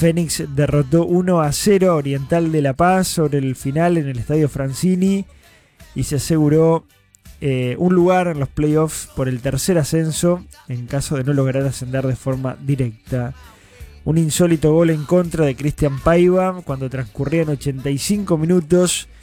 Fénix derrotó 1-0 a Oriental de La Paz sobre el final en el Estadio Francini y se aseguró un lugar en los playoffs por el tercer ascenso en caso de no lograr ascender de forma directa. Un insólito gol en contra de Cristian Paiva cuando transcurrían 85 minutos